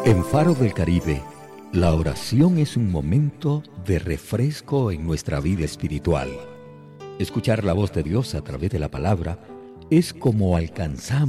En Faro del Caribe, la oración es un momento de refresco en nuestra vida espiritual. Escuchar la voz de Dios a través de la palabra es como alcanzamos